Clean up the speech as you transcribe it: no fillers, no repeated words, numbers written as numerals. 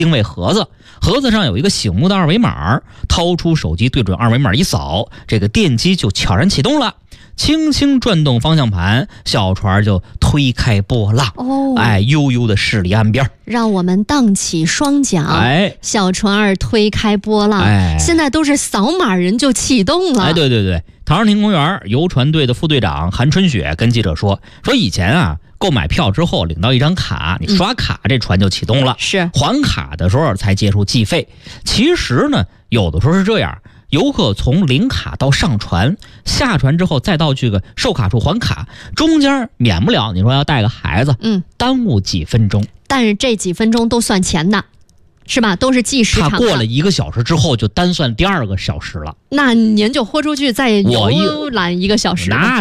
定位盒子，盒子上有一个醒目的二维码，掏出手机对准二维码一扫，这个电机就悄然启动了，轻轻转动方向盘，小船就推开波浪，悠悠的驶离岸边， 让我们荡起双桨，小船儿推开波浪，现在都是扫码人就启动了。 对，陶然亭公园游船队的副队长韩春雪跟记者说以前啊，购买票之后领到一张卡，你刷卡这船就启动了， 是还卡的时候才结束计费。其实呢，有的时候是这样，游客从领卡到上船，下船之后再到这个售卡处还卡，中间免不了你说要带个孩子，耽误几分钟， 但是这几分钟都算钱的，是吧？都是计时长的。 他过了1个小时之后就单算第2个小时了， 那您就豁出去再游览1个小时。